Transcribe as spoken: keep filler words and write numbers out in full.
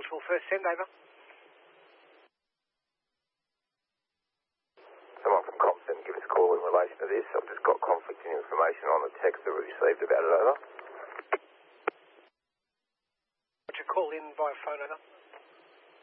Nashville first, send over. Someone from Compton, give us a call in relation to this. I've just got conflicting information on the text that we received about it, over. Would you call in by phone, over?